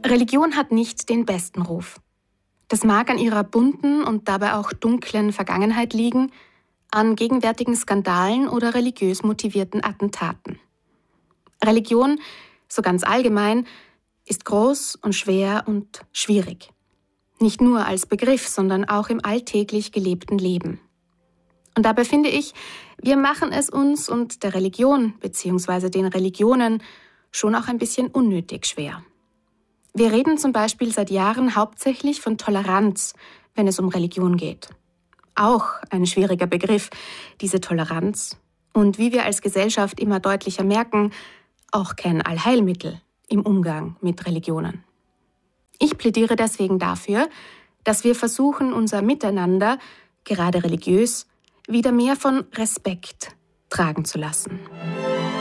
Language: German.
Religion hat nicht den besten Ruf. Das mag an ihrer bunten und dabei auch dunklen Vergangenheit liegen, an gegenwärtigen Skandalen oder religiös motivierten Attentaten. Religion, so ganz allgemein, ist groß und schwer und schwierig. Nicht nur als Begriff, sondern auch im alltäglich gelebten Leben. Und dabei finde ich, wir machen es uns und der Religion bzw. den Religionen schon auch ein bisschen unnötig schwer. Wir reden zum Beispiel seit Jahren hauptsächlich von Toleranz, wenn es um Religion geht. Auch ein schwieriger Begriff, diese Toleranz. Und wie wir als Gesellschaft immer deutlicher merken, auch kein Allheilmittel im Umgang mit Religionen. Ich plädiere deswegen dafür, dass wir versuchen, unser Miteinander, gerade religiös, wieder mehr von Respekt tragen zu lassen.